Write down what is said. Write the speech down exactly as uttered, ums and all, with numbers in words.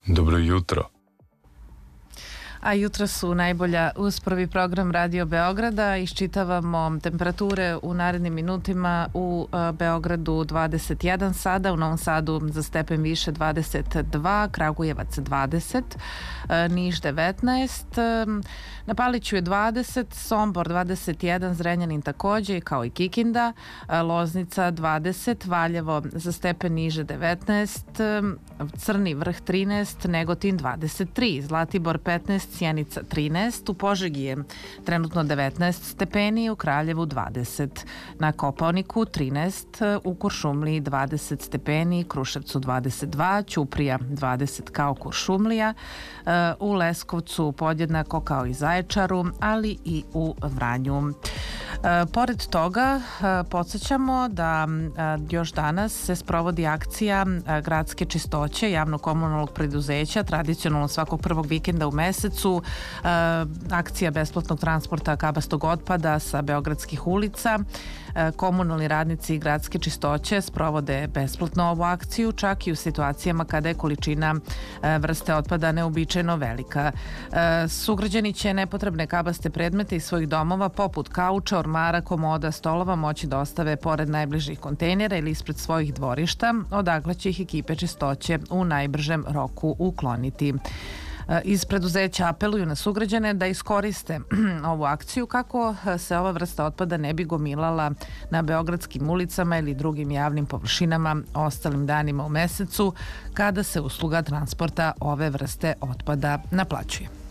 Dobro jutro. A jutro su najbolja uz prvi program Radio Beograda. Iščitavamo temperature u narednim minutima. U Beogradu dvadeset jedan sada, u Novom Sadu za stepen više dvadeset dva, Kragujevac dvadeset, Niš devetnaest, na Paliću je dvadeset, Sombor dvadeset jedan, Zrenjanin takođe kao i Kikinda, Loznica dvadeset, Valjevo za stepen niže devetnaest, Crni vrh trinaest, Negotin dvadeset tri, Zlatibor petnaest, Sjenica trinaest, u Požegi je trenutno devetnaest stepeni, u Kraljevu dvadeset, na Kopaoniku trinaest, u Kuršumliji dvadeset stepeni, Kruševcu dvadeset dva, Ćuprija dvadeset kao Kuršumlija, u Leskovcu podjednako kao i Zaječaru, ali i u Vranju. Pored toga, podsjećamo da još danas se sprovodi akcija gradske čistoće javnog komunalnog preduzeća, tradicionalno svakog prvog vikenda u mesecu, akcija besplatnog transporta kabastog otpada sa beogradskih ulica. Komunalni radnici i gradske čistoće sprovode besplatno ovu akciju, čak i u situacijama kada je količina vrste otpada neobičajno velika. Sugrađani će nepotrebne kabaste predmete iz svojih domova, poput kauča, ormara, komoda, stolova, moći da ostave pored najbližih kontejnera ili ispred svojih dvorišta, odakle će ih ekipe čistoće u najbržem roku ukloniti. Iz preduzeća apeluju na sugrađane da iskoriste ovu akciju kako se ova vrsta otpada ne bi gomilala na beogradskim ulicama ili drugim javnim površinama ostalim danima u mesecu kada se usluga transporta ove vrste otpada naplaćuje.